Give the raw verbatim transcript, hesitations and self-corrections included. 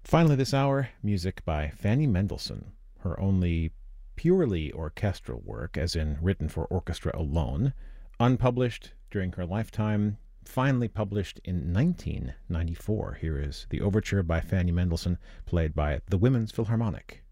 Finally, this hour, music by Fanny Mendelssohn, her only purely orchestral work, as in written for orchestra alone, unpublished during her lifetime, finally published in nineteen ninety-four. Here is the overture by Fanny Mendelssohn, played by the Women's Philharmonic.